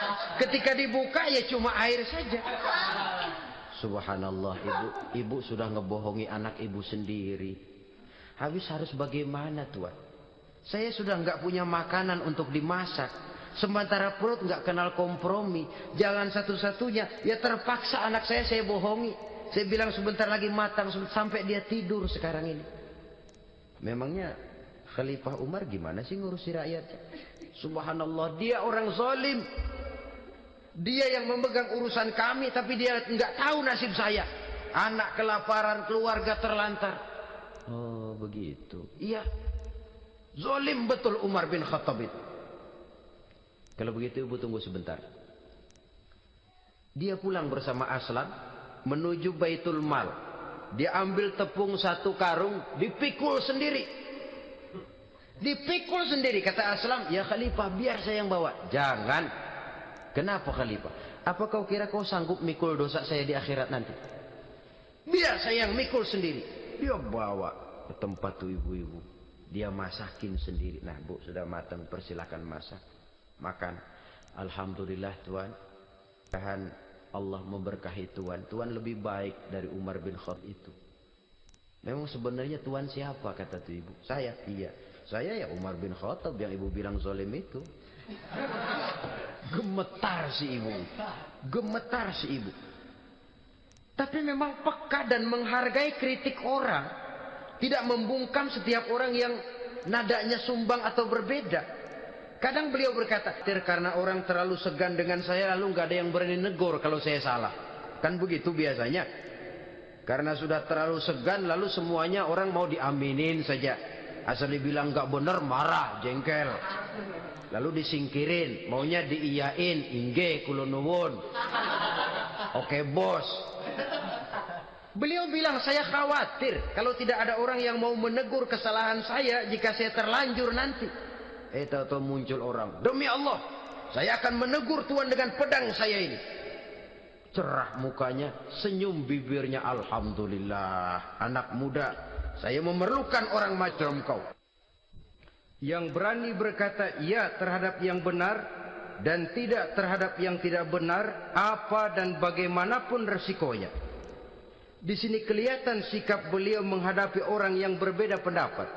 Ketika dibuka ya cuma air saja. Subhanallah, ibu sudah ngebohongi anak ibu sendiri. Habis harus bagaimana tuan? Saya sudah nggak punya makanan untuk dimasak. Sementara perut nggak kenal kompromi. Jalan satu-satunya ya terpaksa anak saya bohongi. Saya bilang sebentar lagi matang sampai dia tidur sekarang ini. Memangnya Khalifah Umar gimana sih ngurusi rakyatnya? Subhanallah, dia orang zalim. Dia yang memegang urusan kami, tapi dia nggak tahu nasib saya. Anak kelaparan, keluarga terlantar. Oh begitu. Iya, zalim betul Umar bin Khattab itu. Kalau begitu ibu tunggu sebentar. Dia pulang bersama Aslam menuju Baitul Mal. Dia ambil tepung 1 karung, dipikul sendiri. Dipikul sendiri, kata Aslam, ya Khalifah biar saya yang bawa. Jangan. Kenapa Khalifah? Apa kau kira kau sanggup mikul dosa saya di akhirat nanti? Biar saya yang mikul sendiri. Dia bawa ke tempat tuh ibu-ibu. Dia masakin sendiri. Nah bu, sudah matang, persilakan masak. Makan. Alhamdulillah Tuan. Tuhan Allah memberkahi Tuan. Tuan lebih baik dari Umar bin Khattab itu. Memang sebenarnya Tuan siapa, kata tuh ibu? Saya. Iya. Saya ya Umar bin Khattab yang ibu bilang zalim itu. Gemetar si ibu. Gemetar si ibu. Tapi memang peka dan menghargai kritik orang. Tidak membungkam setiap orang yang nadanya sumbang atau berbeda. Kadang beliau berkata, karena orang terlalu segan dengan saya lalu nggak ada yang berani negor kalau saya salah. Kan begitu biasanya. Karena sudah terlalu segan lalu semuanya orang mau diaminin saja. Asal dibilang nggak benar marah, jengkel. Lalu disingkirin, maunya diiyain, ingge kulo nuwun. Oke bos. Beliau bilang saya khawatir kalau tidak ada orang yang mau menegur kesalahan saya jika saya terlanjur nanti. Tahu-tahu muncul orang, demi Allah, saya akan menegur Tuan dengan pedang saya ini. Cerah mukanya, senyum bibirnya, alhamdulillah, anak muda, saya memerlukan orang macam kau. Yang berani berkata ya terhadap yang benar dan tidak terhadap yang tidak benar, apa dan bagaimanapun resikonya. Di sini kelihatan sikap beliau menghadapi orang yang berbeda pendapat.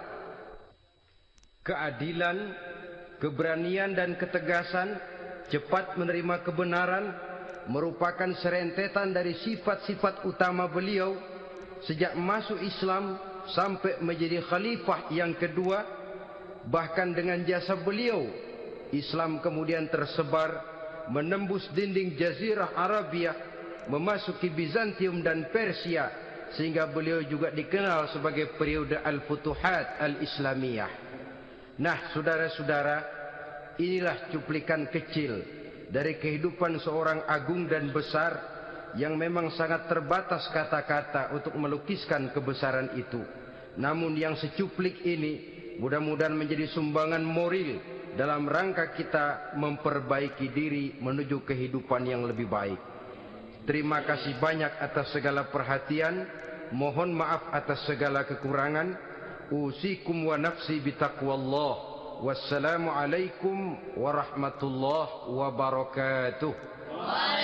Keadilan, keberanian dan ketegasan, cepat menerima kebenaran merupakan serentetan dari sifat-sifat utama beliau sejak masuk Islam sampai menjadi khalifah yang kedua. Bahkan dengan jasa beliau, Islam kemudian tersebar, menembus dinding Jazirah Arabia, memasuki Bizantium dan Persia, sehingga beliau juga dikenal sebagai periode Al-Futuhat Al-Islamiyah. Nah, saudara-saudara, inilah cuplikan kecil dari kehidupan seorang agung dan besar yang memang sangat terbatas kata-kata untuk melukiskan kebesaran itu. Namun yang secuplik ini mudah-mudahan menjadi sumbangan moral dalam rangka kita memperbaiki diri menuju kehidupan yang lebih baik. Terima kasih banyak atas segala perhatian. Mohon maaf atas segala kekurangan. Usikum wa nafsi bitaqwallah. Wassalamualaikum warahmatullahi wabarakatuh.